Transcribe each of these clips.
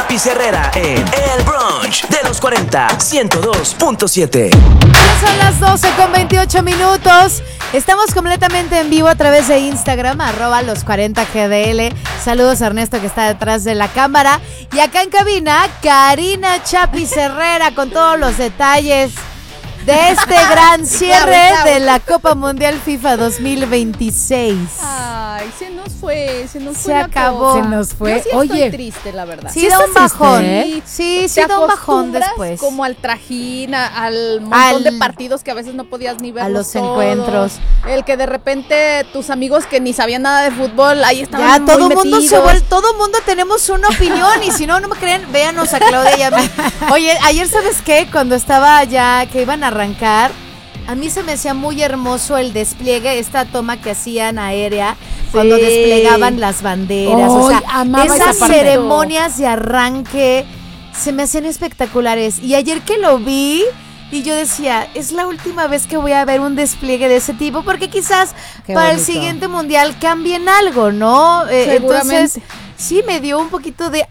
Chapis Herrera en El Brunch de los 40, 102.7. Son las 12:28. Estamos completamente en vivo a través de Instagram, @los40GDL. Saludos a Ernesto que está detrás de la cámara. Y acá en cabina, Karina Chapis Herrera con todos los detalles de este gran cierre de la Copa Mundial FIFA 2026. Ay, se nos fue. Se acabó. Se nos fue. Yo sí Oye, estoy triste, la verdad. Sí, da un bajón. Sí, da un bajón después. Como al trajín, al montón de partidos que a veces no podías ni ver. A los encuentros. El que de repente tus amigos que ni sabían nada de fútbol, ahí estaban ya, muy todo mundo metidos. todo mundo tenemos una opinión. Y si no me creen, véanos a Claudia y a mí. Oye, ayer, ¿sabes qué? Cuando estaba ya, que iban a arrancar, a mí se me hacía muy hermoso el despliegue, esta toma que hacían aérea, cuando desplegaban las banderas. O sea, esas ceremonias de arranque se me hacían espectaculares. Y ayer que lo vi, y yo decía, es la última vez que voy a ver un despliegue de ese tipo, porque quizás para el siguiente mundial cambien algo, ¿no? Entonces, sí me dio un poquito de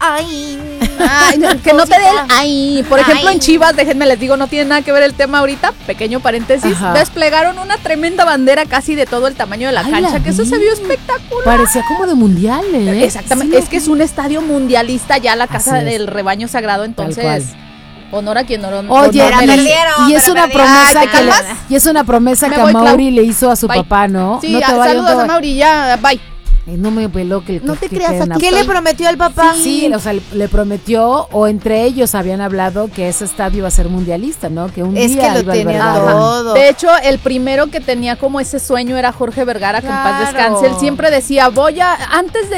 que no te dé el por ejemplo, en Chivas, déjenme les digo, no tiene nada que ver el tema ahorita, pequeño paréntesis. Ajá. Desplegaron una tremenda bandera casi de todo el tamaño de la cancha, que eso se vio espectacular. Parecía como de mundial, ¿eh? Exactamente, sí, es que es un estadio mundialista ya, la casa del rebaño sagrado, entonces honor a quien honor. Oye, y es una promesa y es una promesa que a Mauri le hizo a su papá, ¿no? Sí, no te saludos a Mauri, ya, bye. No me peló que no te creas. ¿Qué le prometió al papá? Sí, o sea, le prometió, o entre ellos habían hablado que ese estadio iba a ser mundialista, ¿no? Que un día que lo tenía todo. De hecho, el primero que tenía como ese sueño era Jorge Vergara, que en paz descanse. Él siempre decía, antes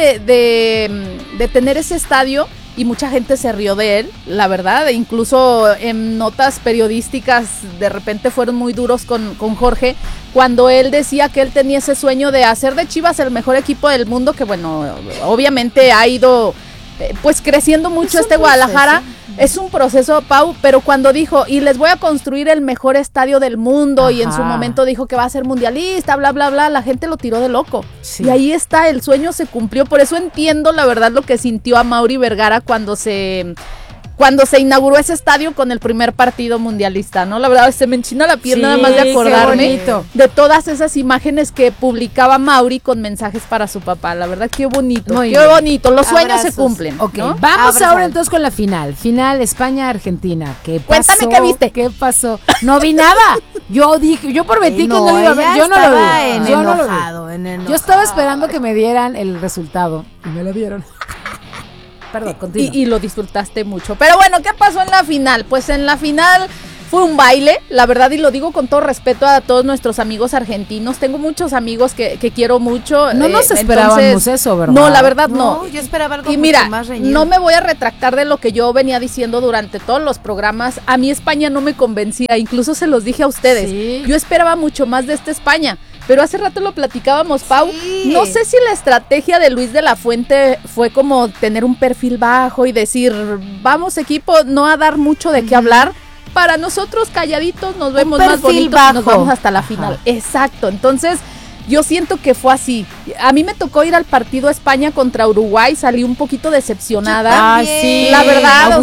de tener ese estadio, y mucha gente se rió de él, la verdad, e incluso en notas periodísticas de repente fueron muy duros con Jorge, cuando él decía que él tenía ese sueño de hacer de Chivas el mejor equipo del mundo, que bueno, obviamente ha ido pues creciendo mucho Guadalajara. Es un proceso, Pau, pero cuando dijo, y les voy a construir el mejor estadio del mundo, y en su momento dijo que va a ser mundialista, bla, bla, bla, la gente lo tiró de loco. Sí. Y ahí está, el sueño se cumplió. Por eso entiendo, la verdad, lo que sintió a Mauri Vergara cuando se inauguró ese estadio con el primer partido mundialista, ¿no? La verdad, se me enchina la piel nada más de acordarme de todas esas imágenes que publicaba Mauri con mensajes para su papá. La verdad, qué bonito, bonito. Los sueños se cumplen. Ok, ¿no? Vamos ahora entonces con la final. Final España-Argentina. ¿Qué pasó? Cuéntame qué viste. ¿Qué pasó? No vi nada. Yo prometí que no iba a ver. Yo no lo vi. Yo no lo vi. Yo estaba esperando que me dieran el resultado y me lo dieron. Perdón, continúa. Y lo disfrutaste mucho. Pero bueno, ¿qué pasó en la final? Pues en la final fue un baile, la verdad, y lo digo con todo respeto a todos nuestros amigos argentinos. Tengo muchos amigos que quiero mucho. No nos esperábamos eso, ¿verdad? No, la verdad no. Yo esperaba algo mucho más reñido. No me voy a retractar de lo que yo venía diciendo durante todos los programas. A mí España no me convencía, incluso se los dije a ustedes. Sí. Yo esperaba mucho más de esta España. Pero hace rato lo platicábamos, Pau. Sí. No sé si la estrategia de Luis de la Fuente fue como tener un perfil bajo y decir, vamos equipo, no a dar mucho de qué hablar. Para nosotros calladitos nos vemos más bonitos y nos vamos hasta la final. Exacto, entonces yo siento que fue así. A mí me tocó ir al partido España contra Uruguay, salí un poquito decepcionada. Sí. La verdad,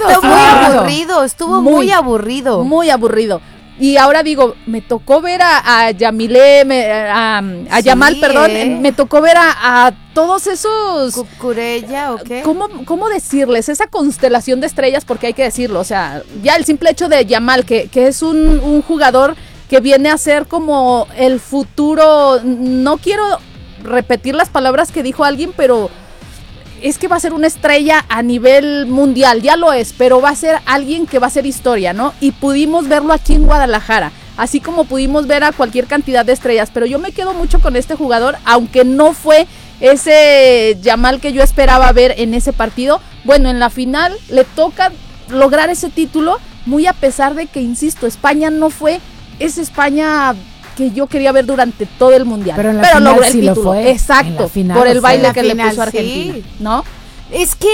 estuvo muy aburrido. Muy aburrido. Y ahora digo, me tocó ver a Yamilé, a Yamal, perdón, me tocó ver a todos esos... ¿Cucurella o qué? ¿Cómo decirles? Esa constelación de estrellas, porque hay que decirlo, o sea, ya el simple hecho de Yamal, que es un jugador que viene a ser como el futuro, no quiero repetir las palabras que dijo alguien, pero... es que va a ser una estrella a nivel mundial, ya lo es, pero va a ser alguien que va a ser historia, ¿no? Y pudimos verlo aquí en Guadalajara, así como pudimos ver a cualquier cantidad de estrellas, pero yo me quedo mucho con este jugador, aunque no fue ese Yamal que yo esperaba ver en ese partido. Bueno, en la final le toca lograr ese título, muy a pesar de que, insisto, España no fue esa España que yo quería ver durante todo el mundial. Pero logró el título. Lo fue. Exacto, por el baile que le puso a Argentina, sí. ¿No? Es que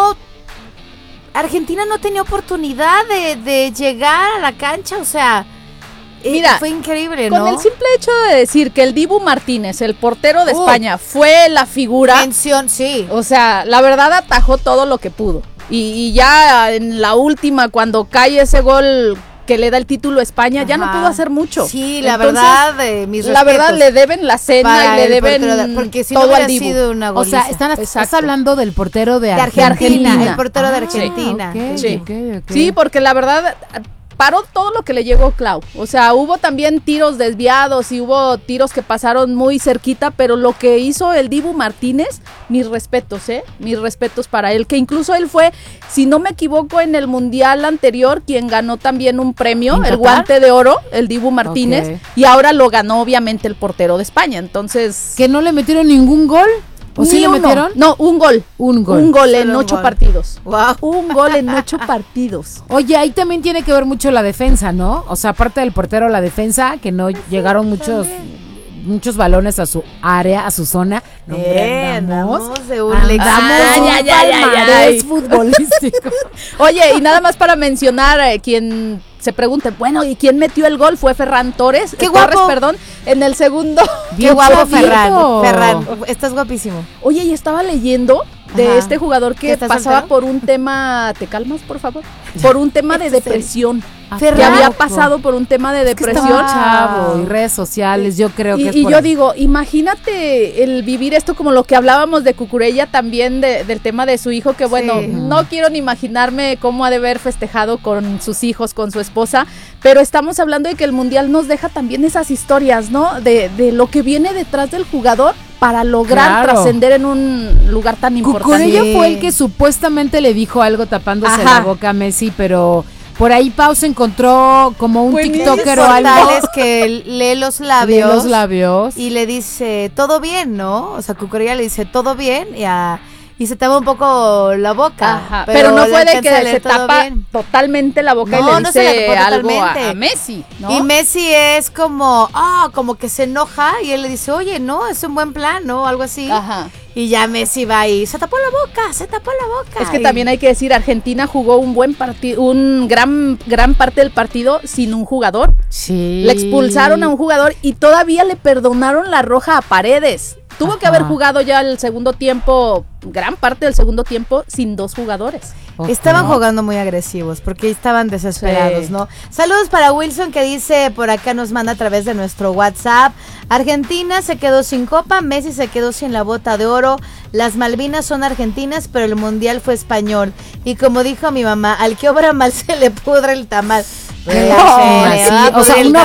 Argentina no tenía oportunidad de llegar a la cancha, o sea, mira, fue increíble, ¿no? Con el simple hecho de decir que el Dibu Martínez, el portero de España, fue la figura. Mención, sí. O sea, la verdad atajó todo lo que pudo. y ya en la última, cuando cae ese gol que le da el título a España, ya no pudo hacer mucho. Sí, la verdad, mis respetos. La verdad, le deben la cena y le deben porque si todo no al hubiera Dibu. sido una goliza. O sea, estás hablando del portero de Argentina. El portero de Argentina. Sí, porque la verdad paró todo lo que le llegó Clau. O sea, hubo también tiros desviados y hubo tiros que pasaron muy cerquita, pero lo que hizo el Dibu Martínez, mis respetos, mis respetos para él, que incluso él fue, si no me equivoco, en el Mundial anterior quien ganó también un premio, el Guante de Oro, el Dibu Martínez, y ahora lo ganó obviamente el portero de España. Entonces, ¿que no le metieron ningún gol? ¿O sí le metieron? No, un gol. Un gol. Un gol en 8 partidos. Wow. Un gol en 8 partidos. Oye, ahí también tiene que ver mucho la defensa, ¿no? O sea, aparte del portero, la defensa, que no llegaron muchos balones a su área, a su zona. No, andamos de un palmarés futbolístico. Oye, y nada más para mencionar, quien se pregunte, bueno, ¿y quién metió el gol? Fue Ferran Torres. ¡Qué guapo! Torres, perdón, en el segundo. ¡Qué guapo, Ferran! Estás guapísimo. Oye, y estaba leyendo de este jugador que pasaba por un tema, ¿te calmas, por favor? Por un tema de depresión. Que había pasado por un tema de depresión. Chavo, y redes sociales, yo creo que es y por yo ahí. digo, imagínate el vivir esto como lo que hablábamos de Cucurella también, del tema de su hijo, que bueno, no quiero ni imaginarme cómo ha de haber festejado con sus hijos, con su esposa, pero estamos hablando de que el Mundial nos deja también esas historias, ¿no? De lo que viene detrás del jugador para lograr trascender en un lugar tan importante. Cucurella fue el que supuestamente le dijo algo tapándose la boca a Messi, pero por ahí Pau se encontró como un TikToker o algo. Que lee los labios. Y le dice, todo bien, ¿no? O sea, Cucurella le dice, todo bien, y se tapa un poco la boca. Pero no fue de que se tapa totalmente la boca y le dice algo a Messi, ¿no? Y Messi es como que se enoja y él le dice, oye, no, es un buen plan, ¿no? Algo así. Y ya Messi va y se tapó la boca. Es que también hay que decir, Argentina jugó un buen partido, un gran parte del partido sin un jugador. Sí. Le expulsaron a un jugador y todavía le perdonaron la roja a Paredes. Tuvo que haber jugado ya el segundo tiempo, gran parte del segundo tiempo, sin 2 jugadores. Estaban jugando muy agresivos porque estaban desesperados, ¿no? Saludos para Wilson, que dice, por acá nos manda a través de nuestro WhatsApp: Argentina se quedó sin copa, Messi se quedó sin la bota de oro, las Malvinas son argentinas, pero el mundial fue español. Y como dijo mi mamá, al que obra mal se le pudre el tamal. O sea, un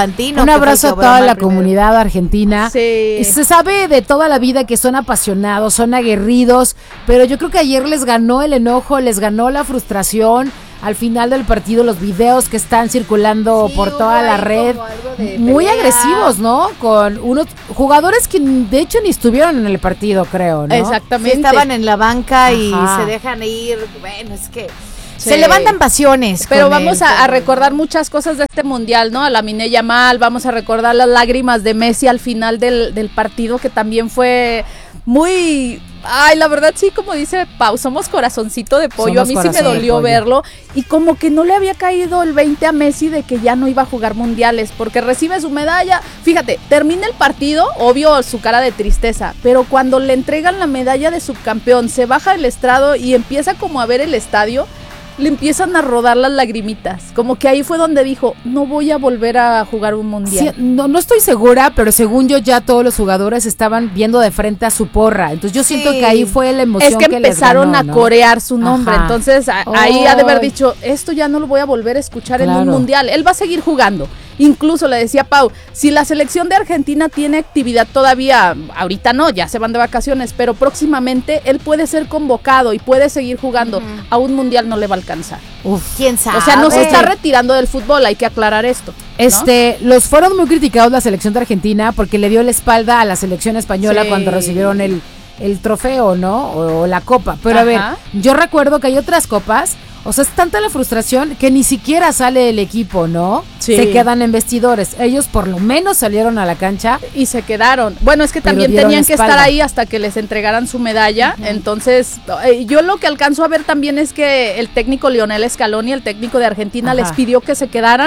abrazo a toda la comunidad argentina. Se sabe de toda la vida que son apasionados, son aguerridos, pero yo creo que ayer les ganó el enojo, les ganó la frustración. Al final del partido, los videos que están circulando por toda la red, muy agresivos, ¿no? Con unos jugadores que de hecho ni estuvieron en el partido, creo, ¿no? Exactamente. Sí, estaban en la banca y se dejan ir. Bueno, es que se levantan pasiones. Pero vamos a recordar muchas cosas de este mundial, ¿no? A Lamine Yamal, vamos a recordar las lágrimas de Messi al final del partido, que también fue muy... Ay, la verdad sí, como dice Pau, somos corazoncito de pollo. A mí sí me dolió verlo. Y como que no le había caído el 20 a Messi de que ya no iba a jugar mundiales, porque recibe su medalla. Fíjate, termina el partido, obvio su cara de tristeza, pero cuando le entregan la medalla de subcampeón, se baja del estrado y empieza como a ver el estadio, le empiezan a rodar las lagrimitas. Como que ahí fue donde dijo, no voy a volver a jugar un mundial. Sí, no estoy segura, pero según yo ya todos los jugadores estaban viendo de frente a su porra. Entonces yo siento que ahí fue la emoción que empezaron les ganó, a corear su nombre. Entonces ahí ha de haber dicho, esto ya no lo voy a volver a escuchar en un mundial. Él va a seguir jugando. Incluso le decía Pau, si la selección de Argentina tiene actividad todavía, ahorita no, ya se van de vacaciones, pero próximamente él puede ser convocado y puede seguir jugando. A un mundial no le va a alcanzar. ¿Quién sabe? O sea, no se está retirando del fútbol, hay que aclarar esto, ¿no? Los fueron muy criticados la selección de Argentina porque le dio la espalda a la selección española cuando recibieron el trofeo, ¿no? O la copa. Pero a ver, yo recuerdo que hay otras copas. O sea, es tanta la frustración que ni siquiera sale el equipo, ¿no? Sí. Se quedan en vestidores. Ellos por lo menos salieron a la cancha. Y se quedaron. Bueno, es que también tenían que estar ahí hasta que les entregaran su medalla. Entonces, yo lo que alcanzo a ver también es que el técnico Lionel Scaloni, el técnico de Argentina, les pidió que se quedaran.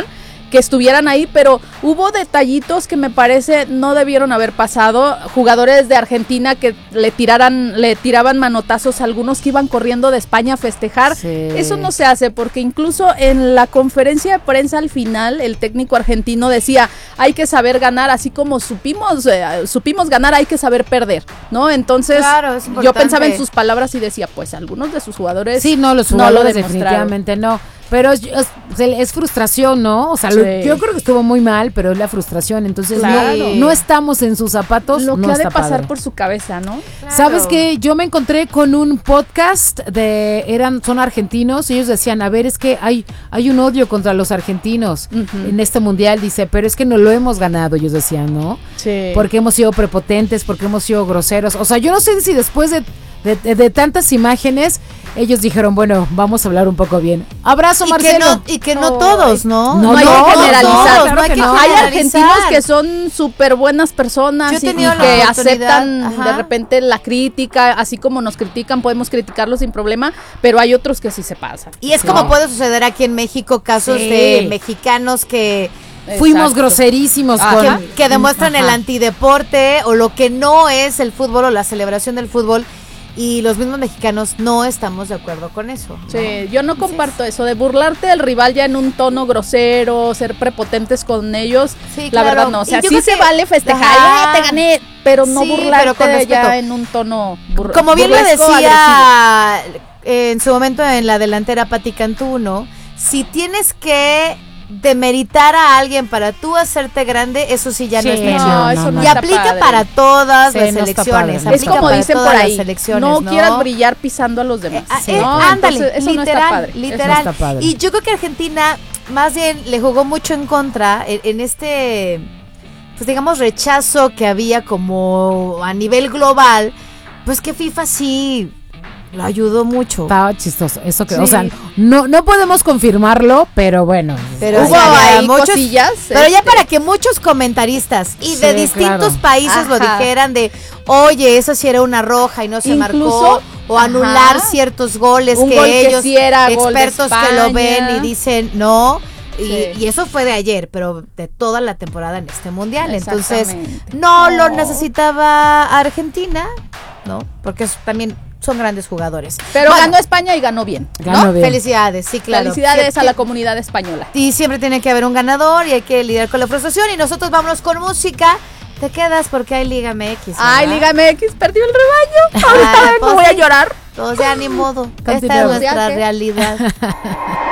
que estuvieran ahí, pero hubo detallitos que me parece no debieron haber pasado. Jugadores de Argentina que le tiraban manotazos a algunos que iban corriendo de España a festejar. Sí. Eso no se hace, porque incluso en la conferencia de prensa al final, el técnico argentino decía, hay que saber ganar, así como supimos ganar, hay que saber perder, ¿no? Entonces, claro, yo pensaba en sus palabras y decía, pues algunos de sus jugadores sí, no, los jugadores definitivamente no. Pero es frustración, ¿no? O sea, sí. Yo creo que estuvo muy mal, pero es la frustración. Entonces, claro. no estamos en sus zapatos. Lo que no ha de pasar padre. Por su cabeza, ¿no? Claro. ¿Sabes qué? Yo me encontré con un podcast son argentinos, y ellos decían, a ver, es que hay un odio contra los argentinos en este mundial, dice, pero es que no lo hemos ganado, ellos decían, ¿no? Sí. Porque hemos sido prepotentes, porque hemos sido groseros. O sea, yo no sé si después de tantas imágenes, ellos dijeron, bueno, vamos a hablar un poco bien. Abrazo, Marcelo. Y que no todos, ¿no? No hay que generalizar. Claro que no. Hay argentinos que son súper buenas personas y que aceptan de repente la crítica, así como nos critican, podemos criticarlos sin problema, pero hay otros que sí se pasan. Y es como puede suceder aquí en México, casos de mexicanos que... Fuimos groserísimos que demuestran el antideporte o lo que no es el fútbol o la celebración del fútbol. Y los mismos mexicanos no estamos de acuerdo con eso, ¿no? Sí, yo no comparto eso de burlarte del rival ya en un tono grosero, ser prepotentes con ellos. Sí, la verdad no, o sea, sí se vale festejar, te gané, pero no burlarte ya en un tono como bien lo decía en su momento en la delantera Pati Cantú, ¿no? Si tienes que demeritar a alguien para tú hacerte grande, eso sí ya no es mención. No, eso no y aplica padre. Para todas las elecciones. Es como dicen por ahí, no quieras brillar pisando a los demás. Ándale, eso literal, no está padre. Literal. No está padre. Y yo creo que Argentina más bien le jugó mucho en contra en este, pues digamos, rechazo que había como a nivel global, pues que FIFA sí lo ayudó mucho. Estaba chistoso. Eso que, o sea, no podemos confirmarlo, pero bueno. Pero hubo ahí muchos cosillas. Pero ya para que muchos comentaristas y de distintos países lo dijeran de, oye, eso sí era una roja y no se marcó. O anular ciertos goles que ellos, expertos que lo ven y dicen no. Y eso fue de ayer, pero de toda la temporada en este mundial. Entonces, no lo necesitaba Argentina, ¿no? Porque también son grandes jugadores. Pero ganó España y ganó bien. Ganó bien. Felicidades, sí, claro. Felicidades a la comunidad española. Y siempre tiene que haber un ganador y hay que lidiar con la frustración. Y nosotros vámonos con música. Te quedas porque hay Liga MX, ¿verdad? Ay, Liga MX, perdió el rebaño. Ahorita pues voy a llorar. Pues ya ni modo. Esta es nuestra realidad.